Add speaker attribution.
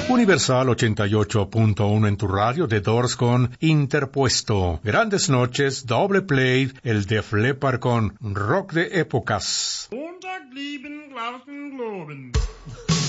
Speaker 1: Universal 88.1 en tu radio, The Doors con Interpuesto. Grandes noches, doble play, el Def Leppard con Rock de Épocas.
Speaker 2: Montag lieben, glauben, globen.